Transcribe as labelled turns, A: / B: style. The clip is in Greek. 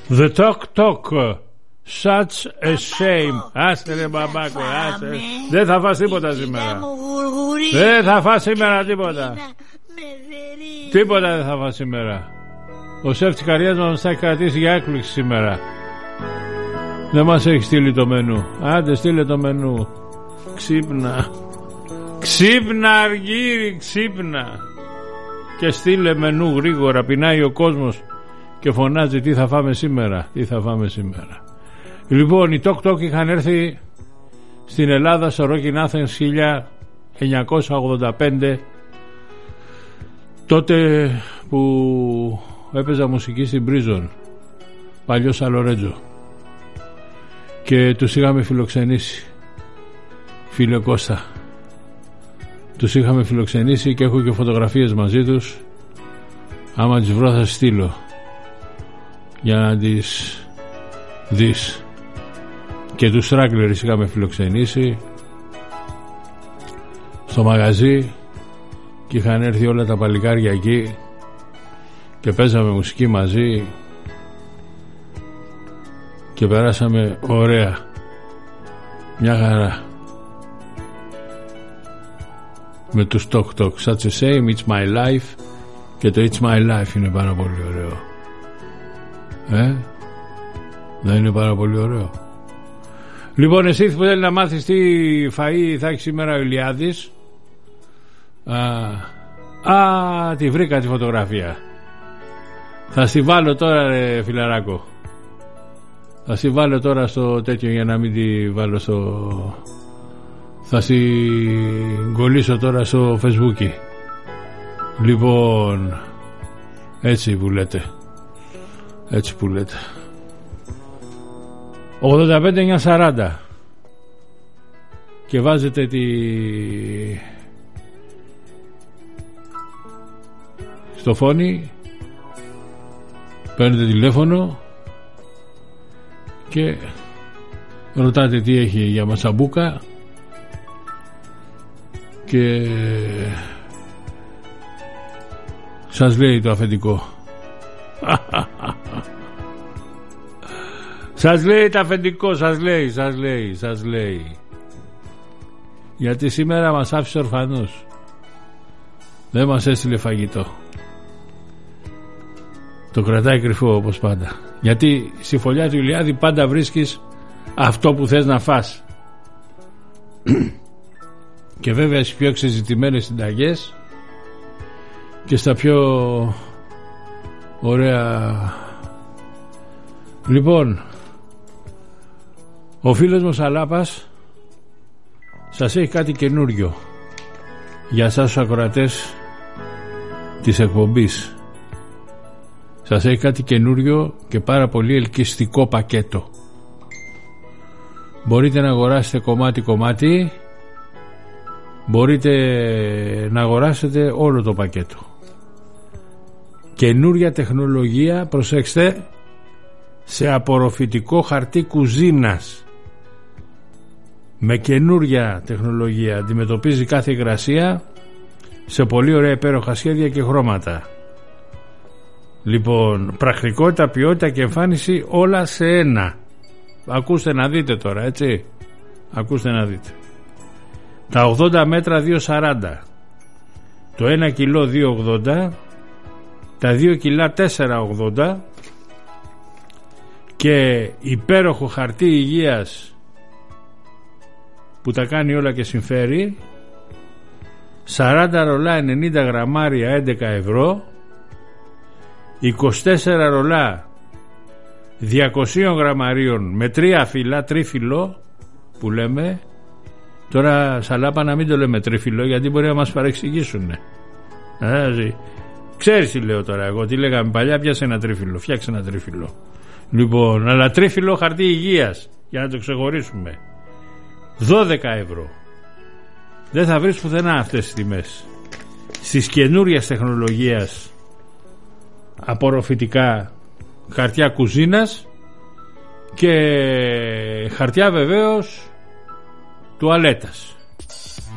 A: The talk. Such a shame. Άστε ρε μπαμπάκο, άστε. Δεν θα φας τίποτα σήμερα. Δεν θα φας σήμερα τίποτα. Τίποτα δεν θα φας σήμερα. Ο σεφ της καριάς μας θα έχει κρατήσει για έκπληξη σήμερα. Δεν μας έχει στείλει το μενού. Άντε στείλε το μενού. Ξύπνα. Ξύπνα Αργύρι, ξύπνα. Και στείλε μενού γρήγορα. Πεινάει ο κόσμος και φωνάζει τι θα φάμε σήμερα. Τι θα φάμε σήμερα. Λοιπόν, οι Tok Tok είχαν έρθει στην Ελλάδα στο Rock in Athens 1985, τότε που έπαιζα μουσική στην Prison, παλιό Σαλορέτζο, και τους είχαμε φιλοξενήσει, φίλε Κώστα, τους είχαμε φιλοξενήσει και έχω και φωτογραφίες μαζί τους. Άμα τις βρω θα στείλω για να τις δεις. Και τους Stragglers είχαμε φιλοξενήσει στο μαγαζί και είχαν έρθει όλα τα παλικάρια εκεί και παίζαμε μουσική μαζί και περάσαμε ωραία, μια χαρά, με τους Tok Tok. Such a shame, It's My Life, και το It's My Life είναι πάρα πολύ ωραίο. Δεν είναι πάρα πολύ ωραίο? Λοιπόν, εσύ που θέλει να μάθεις τι φαΐ θα έχει σήμερα ο Ηλιάδης, τη βρήκα τη φωτογραφία. Θα στη βάλω τώρα ρε φιλαράκο. Θα στη βάλω τώρα στο τέτοιο για να μην τη βάλω στο... Θα στην κολλήσω τώρα στο Facebook. Λοιπόν, έτσι που λέτε. Έτσι που λέτε. 85-940 και βάζετε στο φόνι, παίρνετε τηλέφωνο και ρωτάτε τι έχει για μασαμπούκα και σας λέει το αφεντικό. Σας λέει το αφεντικό, σας λέει. Γιατί σήμερα μας άφησε ορφανούς. Δεν μας έστειλε φαγητό. Το κρατάει κρυφό όπως πάντα. Γιατί στη φωλιά του Ηλιάδη πάντα βρίσκεις αυτό που θες να φας. Και βέβαια στις πιο εξεζητημένες συνταγές και στα πιο ωραία. Λοιπόν, ο φίλος μου Σαλάπας σας έχει κάτι καινούριο για εσάς τους ακροατές της εκπομπής. Σας έχει κάτι καινούριο και πάρα πολύ ελκυστικό πακέτο. Μπορείτε να αγοράσετε κομμάτι, μπορείτε να αγοράσετε όλο το πακέτο. Καινούρια τεχνολογία, προσέξτε, σε απορροφητικό χαρτί κουζίνας. Με καινούρια τεχνολογία αντιμετωπίζει κάθε υγρασία σε πολύ ωραία υπέροχα σχέδια και χρώματα. Λοιπόν, πρακτικότητα, ποιότητα και εμφάνιση όλα σε ένα. Ακούστε να δείτε τώρα, έτσι. Ακούστε να δείτε. Τα 80 μέτρα 2,40, το 1 κιλό 2,80, τα 2 κιλά 4,80 και υπέροχο χαρτί υγείας που τα κάνει όλα και συμφέρει, 40 ρολά 90 γραμμάρια 11 ευρώ, 24 ρολά 200 γραμμαρίων με 3 φύλλα, τρίφυλλο που λέμε. Τώρα Σαλάπα να μην το λέμε τρίφυλλο γιατί μπορεί να μας παρεξηγήσουν. Ξέρεις τι λέω τώρα εγώ, τι λέγαμε παλιά, πιάσε ένα τρίφυλλο, φτιάξε ένα τρίφυλλο. Λοιπόν, αλλά τρίφυλλο χαρτί υγείας για να το ξεχωρίσουμε, 12 ευρώ. Δεν θα βρεις πουθενά αυτές τις τιμές στις καινούριας τεχνολογίας απορροφητικά χαρτιά κουζίνας και χαρτιά βεβαίως τουαλέτας.